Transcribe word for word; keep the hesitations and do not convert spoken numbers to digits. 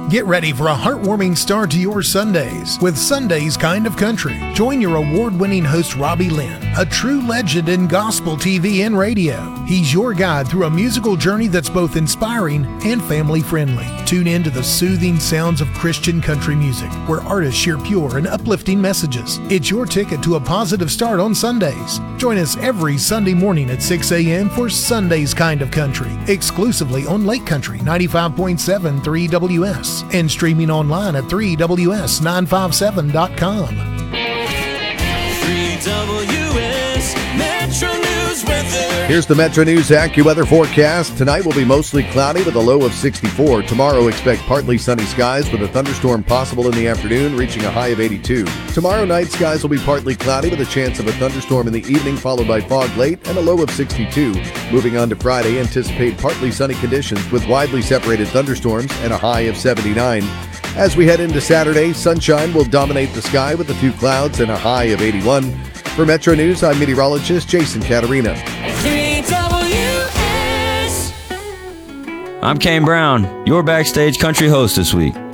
Get ready for a heartwarming start to your Sundays with Sunday's Kind of Country. Join your award-winning host Robbie Lynn, a true legend in gospel T V and radio. He's your guide through a musical journey that's both inspiring and family-friendly. Tune in to the soothing sounds of Christian country music, where artists share pure and uplifting messages. It's your ticket to a positive start on Sundays. Join us every Sunday morning at six a.m. for Sunday's Kind of Country, exclusively on Lake Country ninety-five point seven three W S. And streaming online at three W S nine fifty-seven dot com. three W S Metro News weather. Here's the Metro News AccuWeather forecast. Tonight will be mostly cloudy with a low of sixty-four. Tomorrow expect partly sunny skies with a thunderstorm possible in the afternoon, reaching a high of eighty-two. Tomorrow night skies will be partly cloudy with a chance of a thunderstorm in the evening, followed by fog late and a low of sixty-two. Moving on to Friday, anticipate partly sunny conditions with widely separated thunderstorms and a high of seventy-nine. As we head into Saturday, sunshine will dominate the sky with a few clouds and a high of eighty-one. For Metro News, I'm meteorologist Jason Caterina. three W S. I'm Kane Brown, your Backstage Country host this week.